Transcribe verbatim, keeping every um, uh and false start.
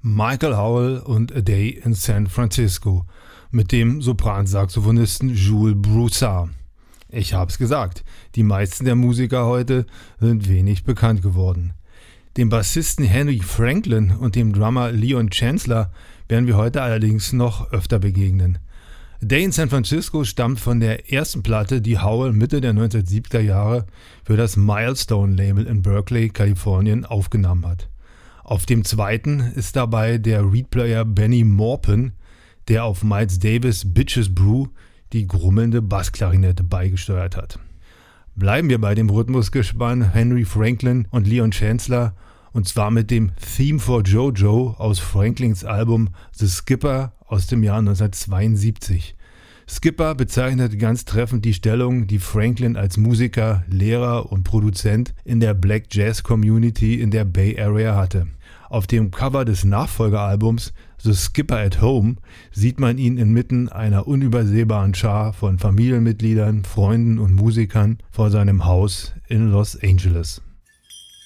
Michael Howell und A Day in San Francisco mit dem Sopransaxophonisten Jules Broussard. Ich hab's gesagt, die meisten der Musiker heute sind wenig bekannt geworden. Dem Bassisten Henry Franklin und dem Drummer Leon Chancellor werden wir heute allerdings noch öfter begegnen. A Day in San Francisco stammt von der ersten Platte, die Howell Mitte der neunzehnhundertsiebziger Jahre für das Milestone-Label in Berkeley, Kalifornien aufgenommen hat. Auf dem zweiten ist dabei der Reed-Player Benny Maupin, der auf Miles Davis' Bitches Brew die grummelnde Bassklarinette beigesteuert hat. Bleiben wir bei dem Rhythmusgespann Henry Franklin und Leon Chancellor, und zwar mit dem Theme for Jojo aus Franklins Album The Skipper aus dem Jahr neunzehnhundertzweiundsiebzig. Skipper bezeichnet ganz treffend die Stellung, die Franklin als Musiker, Lehrer und Produzent in der Black Jazz Community in der Bay Area hatte. Auf dem Cover des Nachfolgealbums The Skipper at Home sieht man ihn inmitten einer unübersehbaren Schar von Familienmitgliedern, Freunden und Musikern vor seinem Haus in Los Angeles.